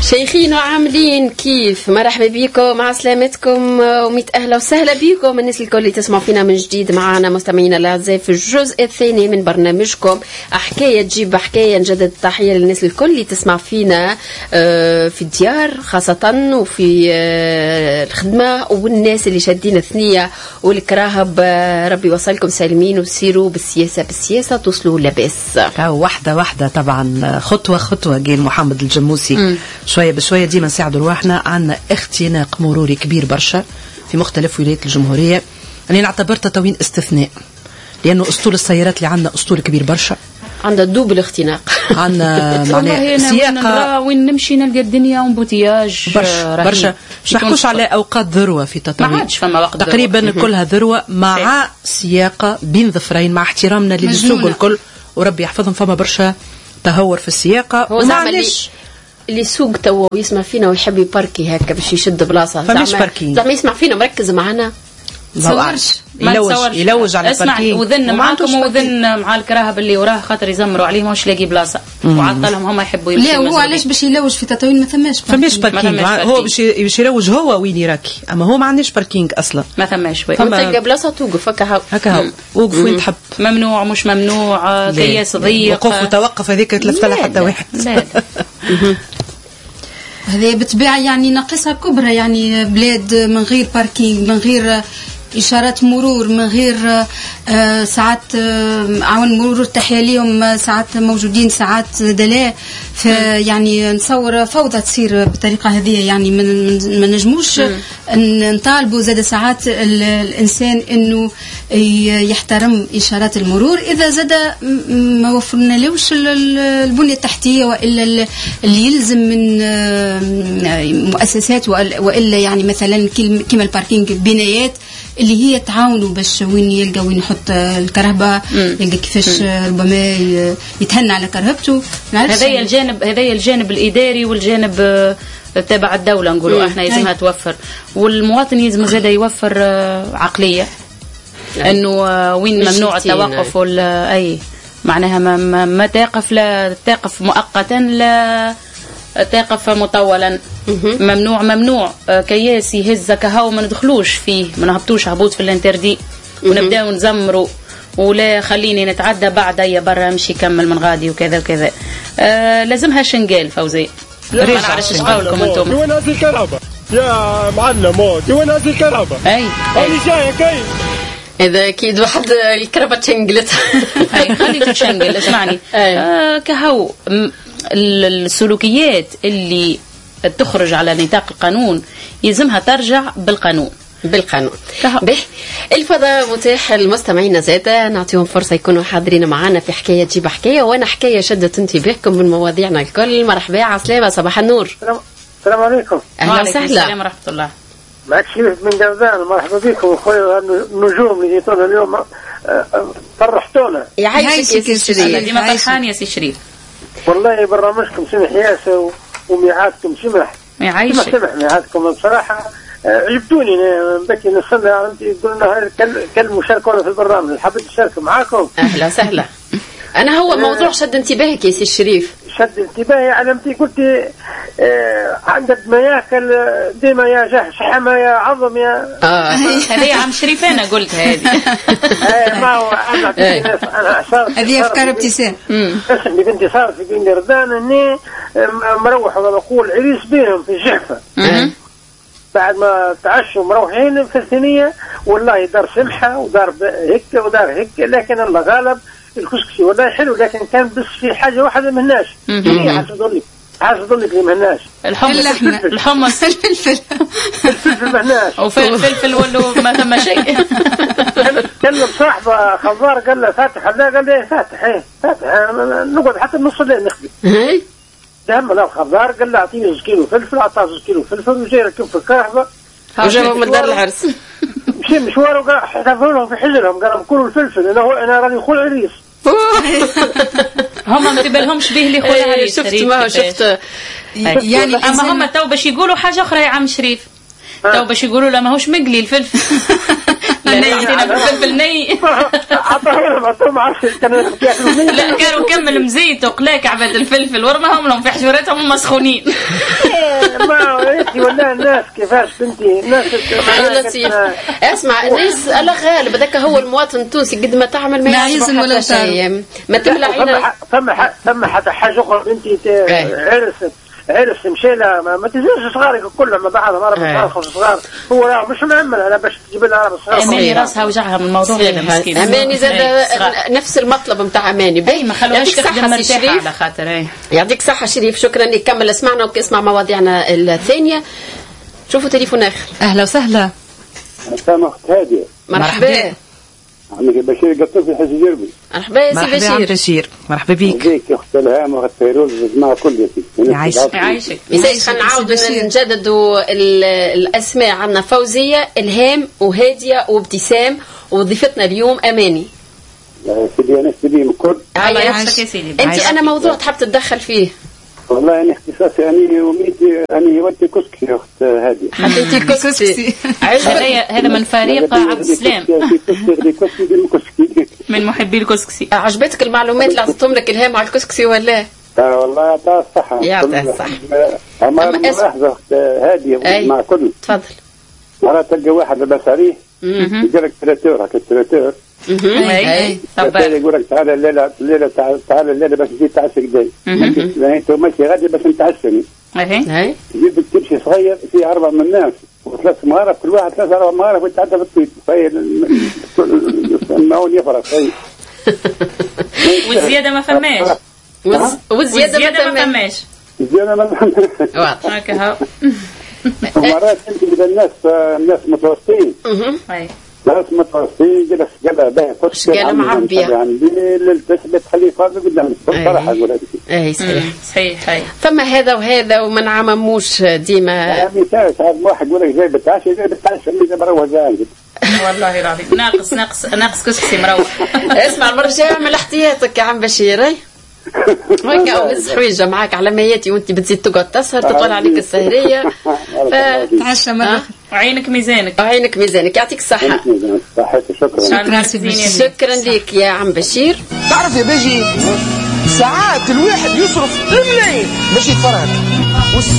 شيخين وعاملين كيف؟ مرحبا بكم، مع سلامتكم وميت أهلا وسهلا بكم الناس الكل اللي تسمعوا فينا من جديد. معنا مستمعينا الأعزاء في الجزء الثاني من برنامجكم حكاية تجيب حكاية. نجدد التحية للناس الكل اللي تسمع فينا في الديار خاصة وفي الخدمة، والناس اللي شادين الثنية والكراهب. ربي يوصلكم سالمين وسيروا بالسياسة توصلوا لاباس. واحدة طبعا، خطوة قال محمد الجموسي. شوية بشوية ديما نساعدوا رواحنا. عندنا اختناق مروري كبير برشا في مختلف ولايات الجمهورية. أنا نعتبرتها توين استثناء، لأنه أسطول السيارات اللي عندنا أسطول كبير برشا. عندها دوبل اختناق. عندنا معناها سياقة وين نمشي نلقى الدنيا ومبوتياج برشا. مش نحكوش على أوقات ذروة في تطوير، ما عادش فما وقت تقريبا كلها ذروة مع سياقة بين ظفرين، مع احترامنا للسوق الكل وربي يحفظهم. فما برشا تهور في السياقة. ومعلش اللي سوق تو يسمع فينا ويحب يباركي هكا باش يشد بلاصه، زعما يسمع فينا مركز معنا. يلوج على الباركينج. وذن معاكم وذن مع الكراهب اللي وراه خاطر يزمروا عليه ماش لاقي بلاصه وعطلهم هم يحبوا يمشوا. لا هو علاش باش يلوج في تطوين؟ ما ثماش باركينج. هو باش يلوج هو وين يراكي، اما هو ما عندناش باركينج اصلا، ما ثماش. تلقى بلاصه توقف هكا وقف وين تحب. ممنوع مش ممنوع، كياس ضيق، وقف وتوقف، هذيك تلفت لها حتى واحد. هذه بالطبيعة يعني ناقصها كبرى، يعني بلاد من غير باركينج، من غير إشارات مرور، من غير ساعات عون مرور تحيا ليهم، ساعات موجودين ساعات دلاء. يعني نصور فوضى تصير بالطريقة هذه. يعني ما نجموش نطالبوا زاد ساعات الإنسان إنه يحترم إشارات المرور إذا زاد ما وفرنا لوش البنية التحتية وإلا اللي يلزم من مؤسسات، وإلا يعني مثلا كما الباركينج بنايات اللي هي تعاونوا باش وين يلقى وين يحط الكرهبة، يلقى كيفاش ربما يتهنى على كرهبته. هذا الجانب الإداري والجانب تبع الدولة نقولوا احنا يلزمها توفر، والمواطن يلزم زاد يوفر عقلية انه وين ممنوع التوقف ولا اي معناها ما تقف، لا تقف مؤقتا لا تقف مطولا. ممنوع كياس يهز كهو ما ندخلوش فيه، ما نهبطوش هبوط في الانتردي ونبداو نزمروا ولا خليني نتعدى بعد يا برا امشي كمل من غادي وكذا وكذا. لازمها شنقال فوزي. ما نعرفش ايش قولكم انتم. وين هذه الكهرباء يا معلم؟ وين هذه الكهرباء؟ اي جايه كيف إذا أكيد واحد الكربة تشنقلت. خلي تتشنقل. اسمعني، كهو السلوكيات اللي تخرج على نطاق القانون يلزمها ترجع بالقانون. به الفضاء متاح المستمعين زاده، نعطيهم فرصة يكونوا حاضرين معنا في حكاية تجيب حكاية. وانا حكاية شدت انتباهكم من مواضيعنا الكل. مرحبا، عسلامة، صباح النور. السلام عليكم. أهلا وسهلا. السلام ورحمة الله. معك شريف من جردان. مرحبا بكم اخويا. النجوم اللي جيتونا اليوم فرحتونا. يعيشك يا سي شريف. ديما فرحان يا سي شريف. والله برنامجكم سمح ياسر وميعادكم سمح. يعيشك. سمح ميعادكم بصراحة عجبتوني. بكي نصلي انت قلنا كالمشاركة في البرنامج، حبيت اشارك معاكم. اهلا وسهلا. انا هو موضوع شد انتباهك يا سي الشريف. شد انتباهي على انت قلتي عندك ما ياكل ديما يا جحش حما يا عظم يا هذه عم شريف. انا قلت هذه. ما هو انا صارت هذه افكار ابتسام. اسمي بنتي صارت في جردان اني مروح وبقول عريس بيهم في الجحفه. بعد ما تعشوا مروحين في الثانيه والله دار سمحه ودار هيك ودار هيك، لكن الله غالب الكسكسي والله حلو، لكن كان بس في حاجه واحده ما مهناش. حاسدوا لك اللي مهناش الحمص الفلفل مهناش وفلفل ولو ما ثم شيء. كلم صاحبه خضار قال له فاتح، لا قال لي فاتح نقعد حتى نص الليل نخدم. دام لا خضار قال له اعطيني 2 كيلو فلفل، اعطاه 2 كيلو فلفل وجاي ركب في الكهرباء وجابوا من دار العرس. مشي مشوار وحذفوا لهم في حجرهم قالوا كلوا الفلفل. انا راني خول عريس. هم ما تبالهمش به اللي خولها عليه. شفت يعني اما هم تو باش يقولوا حاجه اخرى يا عم شريف. تو باش يقولوا لا ماهوش مقلي الفلفل. لا بالفلفل ني عطاهم عرفت كانوا ياكلوا لا كانوا كمل مزيت وقلاك عباد الفلفل ورماهم لهم في حجوراتهم مسخونين. ما انت ولا الناس كيفاش بنتي الناس لطيف. اسمع الناس الله غالب هذاك هو المواطن التونسي قد ما تعمل ما يعجبه حتى شيء ما تبلعينا. ثم حتى حاجه اخرى بنتي عرس مشي لها ما تزيدش صغارك كلهم مع بعضهم 4 5 صغار هو مش معمل انا باش تجيب لها 4 صغار. اماني راسها وجعها من الموضوع هذا مسكين. اماني زاد نفس المطلب نتاع اماني باهي ما خلوهاش تخدم مرتاحه على خاطر يعطيك صحه شريف. شكرا لك. كمل اسمعنا وكاسمع مواضيعنا الثانيه. شوفوا تليفون اخر. اهلا وسهلا. سامح هاديه. مرحبا. عمك بشير قطوف في حج جربي. مرحبا يا سي بشير. بشير مرحبا بك. ازيك يا اخت الهام واخت فيروز والجماعه كل يعيشك. يسايس نعاودوا نجددوا الاسماء. عندنا فوزيه الهام وهاديه وابتسام وضيفتنا اليوم اماني. سيدي انا سيدي مكر. الله يعيشك يا سيدي. انت انا موضوع تحب تتدخل فيه. والله انا اختصاصي اني وميتي اني ودي كسكسي يا اخت هاديه. حتى انت كسكسي. هذا من فريق عبد السلام من محبي الكسكسي. عجبتك المعلومات اللي عطيتهم لك الهام على الكسكسي ولا؟ والله يعطيها الصحه. يعطيها الصحه. اما لحظه اخت هاديه مع كل. تفضل. مرة تلقى واحد لاباس عليه يقول لك تراتور هكا التراتور. اي يقول لك تعال الليله تعال الليله باش نجي تعشى قداي. انت ماشي غادي باش نتعشى. اي يجيب الكرسي صغير فيه 4 من الناس وثلاث مغارف كل واحد 3 4 مغارف ويتعدى في الطيب فهي المعون يفرق. والزياده ما فماش. والزياده ما فماش. الزياده ما فماش. واضح هكا. مرات انت بدل الناس متوسطين. ناس متوسطين جلس قالها باهي خش قالها معبيه يعني للتثبت تخليه فاضي قدام الصراحه اقول لك. اي صحيح. فما هذا وهذا وما نعمموش ديما. يعني ساعات واحد يقول لك جاي بالتعشى اللي مروح زايد. والله العظيم ناقص كسكسي مروح. اسمع المره الجايه اعمل احتياطك يا عم بشير. هكا وهز حويجه معاك على مياتي وانت بتزيد تقعد تسهر تطول عليك السهريه تعشى مرة. عينك ميزانك. يعطيك الصحه. شكرا لك يا عم بشير. تعرف يا بيجي ساعات الواحد يصرف ملايين باش يتفرج